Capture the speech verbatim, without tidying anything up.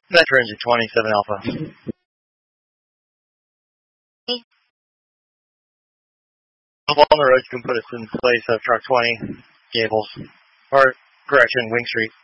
Metro engine twenty-seven Alpha. Up on the road, you can put us in place of truck twenty, Gables. Or, correction, Wing Street.